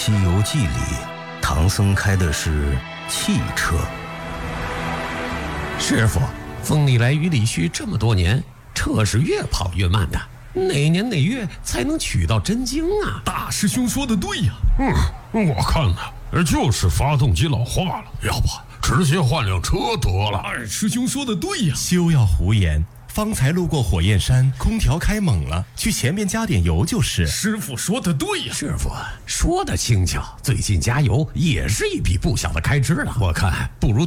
西游记》里，唐僧开的是汽车。 师傅，风里来雨里去这么多年，车是越跑越慢的，哪年哪月才能取到真经啊？ 大师兄说的对呀。我看呢，就是发动机老化了，要不直接换辆车得了。二师兄说的对呀。 休要胡言，方才路过火焰山，空调开猛了，去前面加点油就是。 师傅说的对呀。 师傅说的轻巧，最近加油也是一笔不小的开支了。我看不如